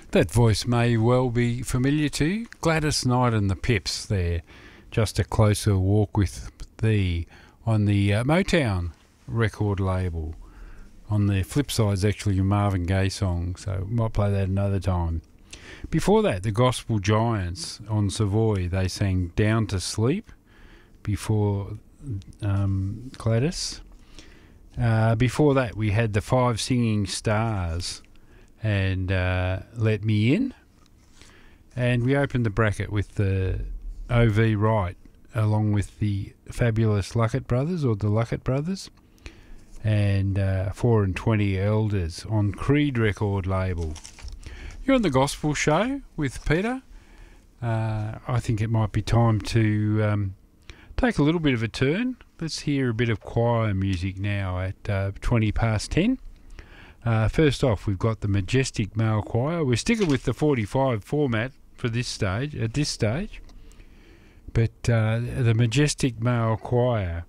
That voice may well be familiar to you. Gladys Knight and the Pips there. Just a Closer Walk with Thee on the Motown record label. On the flip side is actually a Marvin Gaye song, so might play that another time. Before that, the Gospel Giants on Savoy, they sang Down to Sleep before Gladys. Before that, we had the Five Singing Stars and Let Me In. And we opened the bracket with the O.V. Wright along with the fabulous Luckett Brothers, or the Luckett Brothers, and 4 and 20 Elders on Creed record label. You're on the Gospel Show with Peter. I think it might be time to take a little bit of a turn. Let's hear a bit of choir music now at 20 past 10. First off, we've got the Majestic Male Choir. We're sticking with the 45 format for this stage, at this stage. But the Majestic Male Choir,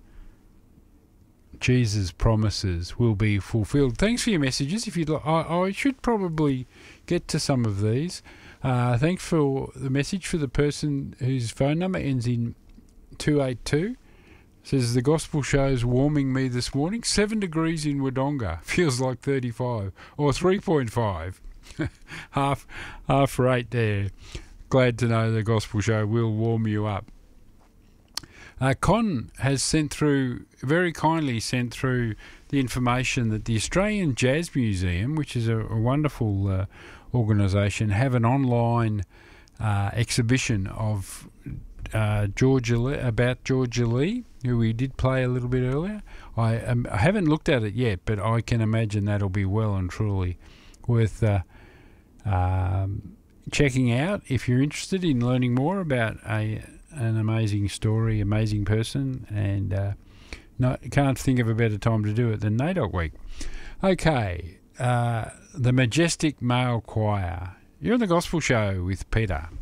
Jesus Promises Will Be Fulfilled. Thanks for your messages. If you'd like, I should probably get to some of these. Thanks for the message for the person whose phone number ends in 282. Says the Gospel Show's warming me this morning. 7 degrees in Wodonga. Feels like 35 or 3.5. half rate there. Glad to know the Gospel Show will warm you up. Con has very kindly sent through the information that the Australian Jazz Museum, which is a wonderful organisation, have an online exhibition of Georgia Lee, who we did play a little bit earlier. I haven't looked at it yet, but I can imagine that'll be well and truly worth checking out if you're interested in learning more about an amazing story, amazing person, and can't think of a better time to do it than NAIDOC Week. Okay, the Majestic Male Choir. You're on the Gospel Show with Peter.